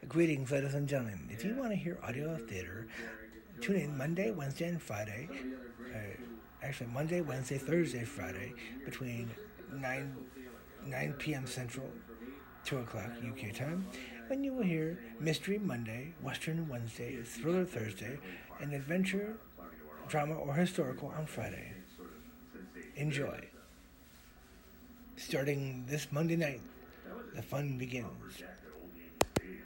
Greetings, ladies and gentlemen. If you want to hear audio theater, tune in Monday, Wednesday, and Friday. Monday, Wednesday, Thursday, Friday, between 9 p.m. Central, 2 o'clock UK time, when you will hear Mystery Monday, Western Wednesday, Thriller Thursday, and Adventure, Drama, or Historical on Friday. Enjoy. Starting this Monday night, the fun begins.